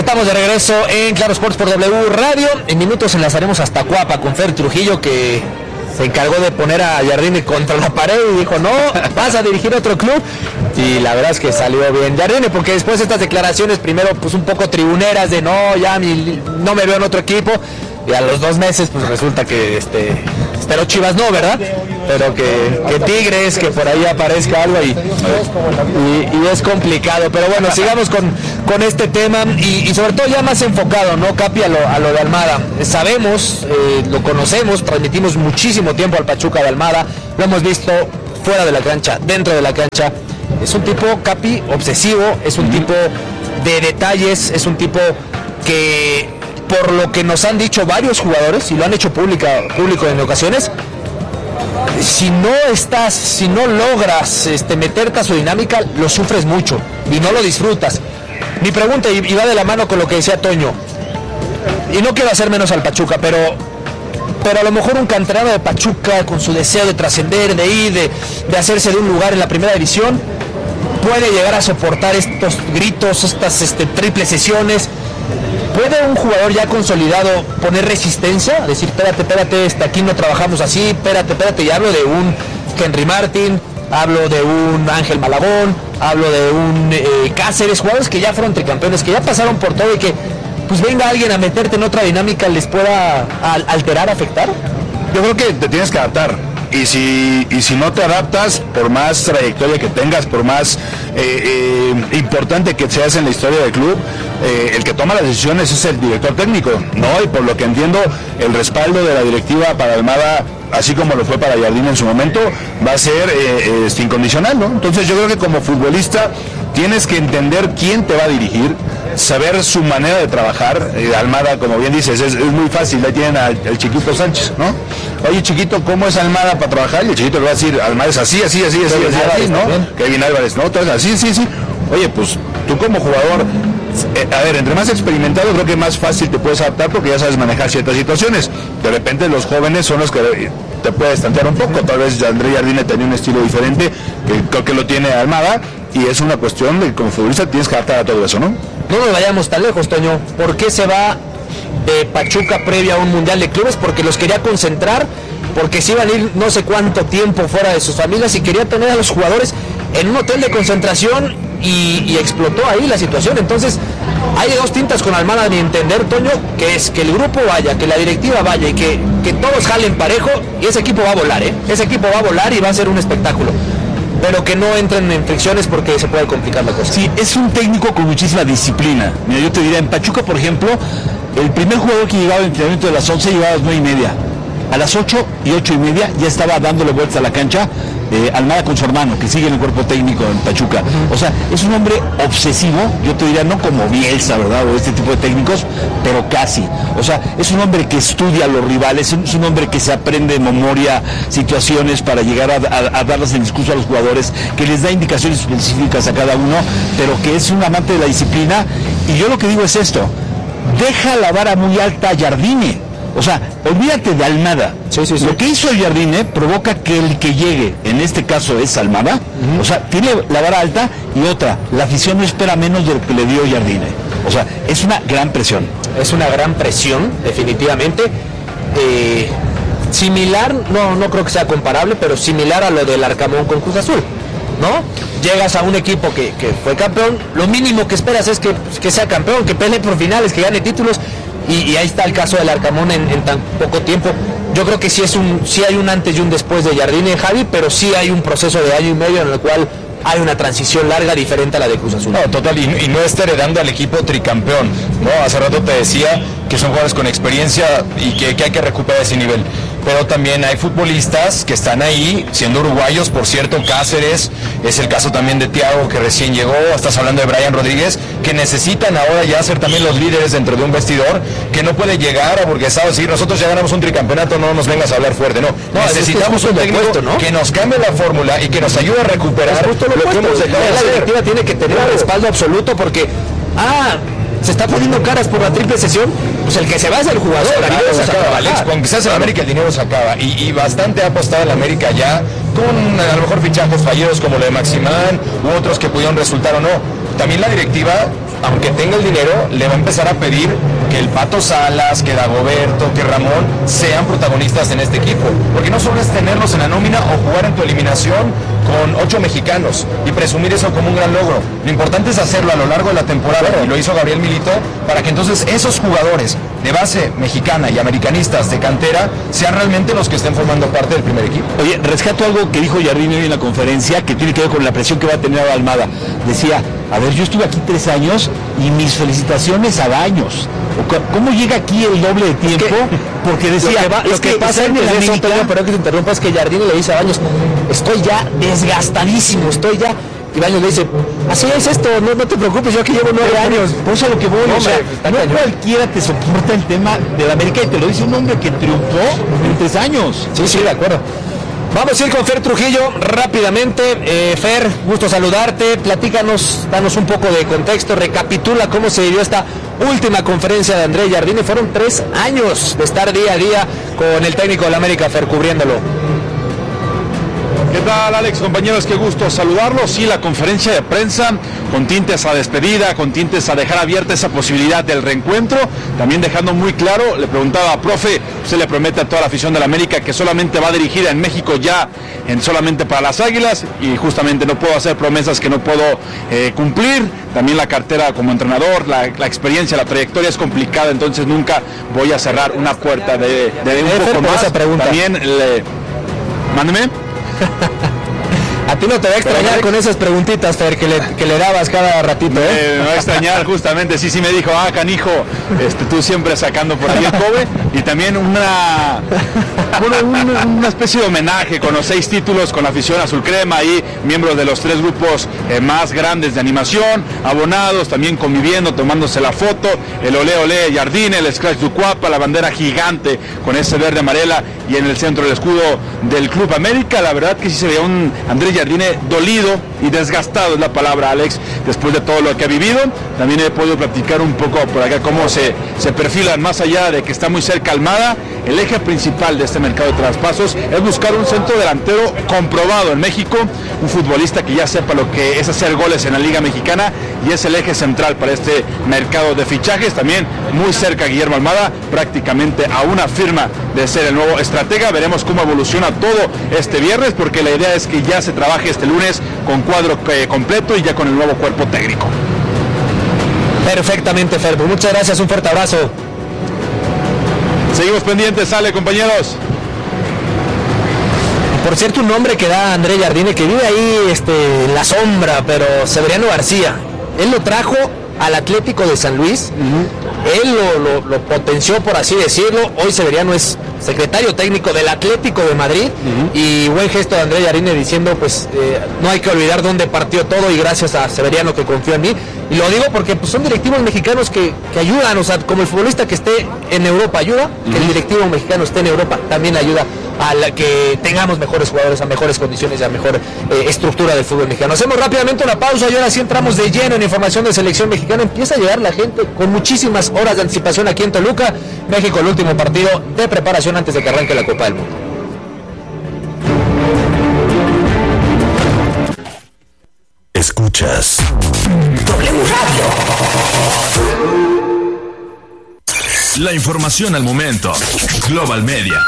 Estamos de regreso en Claro Sports por W Radio. En minutos enlazaremos hasta Cuapa con Fer Trujillo, que se encargó de poner a Jardine contra la pared y dijo, no, vas a dirigir otro club. Y la verdad es que salió bien Jardine, porque después de estas declaraciones, primero pues un poco tribuneras de no, ya no me veo en otro equipo. Y a los 2 meses pues resulta que pero Chivas no, ¿verdad? Pero que Tigres, que por ahí aparezca algo y es complicado. Pero bueno, sigamos con este tema y sobre todo ya más enfocado, ¿no, Capi? A lo de Almada. Sabemos, lo conocemos, transmitimos muchísimo tiempo al Pachuca de Almada, lo hemos visto fuera de la cancha, dentro de la cancha. Es un tipo, Capi, obsesivo, es un tipo de detalles, es un tipo que, por lo que nos han dicho varios jugadores, y lo han hecho público en ocasiones, si no logras meterte a su dinámica, lo sufres mucho y no lo disfrutas. Mi pregunta, y va de la mano con lo que decía Toño, y no quiero hacer menos al Pachuca, pero a lo mejor un canterano de Pachuca, con su deseo de trascender, de ir, de hacerse de un lugar en la primera división, puede llegar a soportar estos gritos, estas triples sesiones. ¿Puede un jugador ya consolidado poner resistencia? Decir, espérate, aquí no trabajamos así, espérate, y hablo de un Henry Martin, hablo de un Ángel Malagón, hablo de un Cáceres, jugadores que ya fueron tricampeones, que ya pasaron por todo y que pues venga alguien a meterte en otra dinámica, les pueda alterar, afectar. Yo creo que te tienes que adaptar. Y si no te adaptas, por más trayectoria que tengas, por más importante que seas en la historia del club, el que toma las decisiones es el director técnico, ¿no? Y por lo que entiendo, el respaldo de la directiva para Almada, así como lo fue para Jardine en su momento, va a ser incondicional, ¿no? Entonces yo creo que como futbolista tienes que entender quién te va a dirigir, saber su manera de trabajar. Almada, como bien dices, es muy fácil. Ahí tienen al Chiquito Sánchez, ¿no? Oye, Chiquito, ¿cómo es Almada para trabajar? Y el Chiquito le va a decir, Almada es así, ¿no? Kevin Álvarez, ¿no? Entonces, sí. Oye, pues tú como jugador, a ver, entre más experimentado, creo que más fácil te puedes adaptar porque ya sabes manejar ciertas situaciones. De repente los jóvenes son los que te puedes tantear un poco. Tal vez André Jardine tenía un estilo diferente, que creo que lo tiene Almada, y es una cuestión de que como futbolista tienes que adaptar a todo eso, ¿no? No nos vayamos tan lejos, Toño. ¿Por qué se va de Pachuca previa a un Mundial de Clubes? Porque los quería concentrar, porque se iban a ir no sé cuánto tiempo fuera de sus familias y quería tener a los jugadores en un hotel de concentración y explotó ahí la situación. Entonces, hay 2 tintas con Almada, a mi entender, Toño, que es que el grupo vaya, que la directiva vaya y que todos jalen parejo, y ese equipo va a volar, Ese equipo va a volar y va a ser un espectáculo. Pero que no entren en fricciones porque se puede complicar la cosa. Sí, es un técnico con muchísima disciplina. Mira, yo te diría, en Pachuca, por ejemplo, el primer jugador que llegaba al entrenamiento de las 11 llegaba a las 9:30. A las 8 y 8:30 ya estaba dándole vueltas a la cancha Almada con su hermano, que sigue en el cuerpo técnico en Pachuca. O sea, es un hombre obsesivo, yo te diría, no como Bielsa, ¿verdad? O este tipo de técnicos, pero casi. O sea, es un hombre que estudia a los rivales, es un hombre que se aprende de memoria situaciones para llegar a darlas en discurso a los jugadores, que les da indicaciones específicas a cada uno, pero que es un amante de la disciplina. Y yo lo que digo es esto: deja la vara muy alta a Jardine. O sea, olvídate de Almada. Sí. Lo que hizo el Jardine provoca que el que llegue, en este caso es Almada, o sea, tiene la vara alta, y otra, la afición no espera menos de lo que le dio Jardine. O sea, es una gran presión. Es una gran presión, definitivamente. Similar, no creo que sea comparable, pero similar a lo del Arcamón con Cruz Azul, ¿no? Llegas a un equipo que fue campeón, lo mínimo que esperas es que sea campeón, que pelee por finales, que gane títulos. Y ahí está el caso del Arcamón en tan poco tiempo. Yo creo que sí hay un antes y un después de Jardine, Javi, pero sí hay un proceso de año y medio en el cual hay una transición larga diferente a la de Cruz Azul. No, total, y no está heredando al equipo tricampeón, ¿no? Hace rato te decía que son jugadores con experiencia y que hay que recuperar ese nivel. Pero también hay futbolistas que están ahí, siendo uruguayos, por cierto, Cáceres, es el caso también de Thiago, que recién llegó, estás hablando de Brian Rodríguez, que necesitan ahora ya ser también los líderes dentro de un vestidor, que no puede llegar aburguesado, decir, nosotros ya ganamos un tricampeonato, no nos vengas a hablar fuerte, no necesitamos un técnico puesto, ¿no? Que nos cambie la fórmula y que nos ayude a recuperar lo que hemos dejado de hacer. La directiva tiene que tener un respaldo absoluto porque, se está poniendo caras por la triple sesión, pues el que se va es el jugador. El dinero se acaba, Alex. Cuando seas en América el dinero se acaba. Y bastante ha apostado en América ya, con a lo mejor fichajes fallidos como lo de Maximán, u otros que pudieron resultar o no. También la directiva aunque tenga el dinero, le va a empezar a pedir que el Pato Salas, que Dagoberto, que Ramón sean protagonistas en este equipo. Porque no solo es tenerlos en la nómina o jugar en tu eliminación con 8 mexicanos y presumir eso como un gran logro. Lo importante es hacerlo a lo largo de la temporada, y lo hizo Gabriel Milito, para que entonces esos jugadores de base mexicana y americanistas de cantera sean realmente los que estén formando parte del primer equipo. Oye, rescato algo que dijo Jardine hoy en la conferencia, que tiene que ver con la presión que va a tener ahora Almada. Decía, a ver, yo estuve aquí 3 años y mis felicitaciones a Baños. ¿Cómo llega aquí el doble de tiempo? Porque decía, lo que pasa en el América, pero que te interrumpa, es que Jardine le dice a Baños, estoy ya desgastadísimo, estoy ya... Y Baños le dice, así es esto, no te preocupes, yo aquí llevo 9 años. Por eso a lo que voy, o sea, no cualquiera te soporta el tema del América, y te lo dice un hombre que triunfó en 3 años. Sí, de acuerdo. Vamos a ir con Fer Trujillo rápidamente. Fer, gusto saludarte, platícanos, danos un poco de contexto, recapitula cómo se vivió esta última conferencia de André Jardine. Fueron 3 años de estar día a día con el técnico del América, Fer, cubriéndolo. ¿Qué tal, Alex? Compañeros, qué gusto saludarlos. Sí, la conferencia de prensa con tintes a despedida, con tintes a dejar abierta esa posibilidad del reencuentro, también dejando muy claro, le preguntaba, profe, usted le promete a toda la afición del América que solamente va dirigida en México ya, solamente para las Águilas, y justamente no puedo hacer promesas que no puedo cumplir. También la cartera como entrenador, la experiencia, la trayectoria es complicada, entonces nunca voy a cerrar una puerta de un poco más. Esa pregunta. También mándeme. A ti no te va a extrañar con esas preguntitas, Fer, que le dabas cada ratito, Me va a extrañar, justamente, sí me dijo, canijo, tú siempre sacando por ahí el cobre, y también una especie de homenaje con los 6 títulos con la afición azul crema, y miembros de los 3 grupos más grandes de animación, abonados, también conviviendo, tomándose la foto, el Olé Olé Jardine, el Scratch du Cuapa, la bandera gigante con ese verde amarela, y en el centro el escudo del Club América. La verdad que sí se veía un André Jardine dolido y desgastado, es la palabra, Alex, después de todo lo que ha vivido. También he podido platicar un poco por acá cómo se perfilan, más allá de que está muy cerca Almada. El eje principal de este mercado de traspasos es buscar un centro delantero comprobado en México, un futbolista que ya sepa lo que es hacer goles en la Liga Mexicana, y es el eje central para este mercado de fichajes. También muy cerca Guillermo Almada, prácticamente a una firma de ser el nuevo estratega. Veremos cómo evoluciona todo este viernes, porque la idea es que ya se trabaje este lunes con cuadro completo y ya con el nuevo cuerpo técnico. Perfectamente, Fer, pues muchas gracias, un fuerte abrazo. Seguimos pendientes, sale, compañeros. Por cierto, un nombre que da André Jardine, que vive ahí en la sombra, pero Severiano García, él lo trajo al Atlético de San Luis, él lo potenció, por así decirlo. Hoy Severiano es secretario técnico del Atlético de Madrid, y buen gesto de André Jardine diciendo, pues no hay que olvidar dónde partió todo, y gracias a Severiano que confió en mí. Y lo digo porque pues, son directivos mexicanos que ayudan, o sea, como el futbolista que esté en Europa ayuda, que el directivo mexicano esté en Europa también ayuda a la que tengamos mejores jugadores, a mejores condiciones y a mejor estructura del fútbol mexicano. Hacemos rápidamente una pausa y ahora sí entramos de lleno en información de selección mexicana. Empieza a llegar la gente con muchísimas horas de anticipación aquí en Toluca. México, el último partido de preparación antes de que arranque la Copa del Mundo. Escuchas W Radio. La información al momento. Global Media.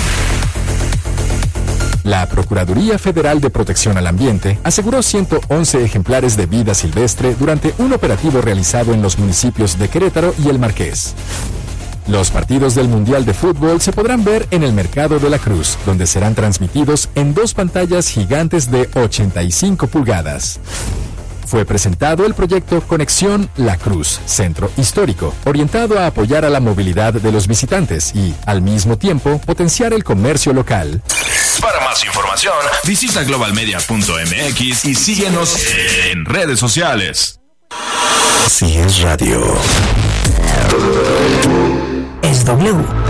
La Procuraduría Federal de Protección al Ambiente aseguró 111 ejemplares de vida silvestre durante un operativo realizado en los municipios de Querétaro y El Marqués. Los partidos del Mundial de Fútbol se podrán ver en el Mercado de la Cruz, donde serán transmitidos en 2 pantallas gigantes de 85 pulgadas. Fue presentado el proyecto Conexión La Cruz, Centro Histórico, orientado a apoyar a la movilidad de los visitantes y, al mismo tiempo, potenciar el comercio local. Para más información, visita globalmedia.mx y síguenos en redes sociales. Si es radio, es W.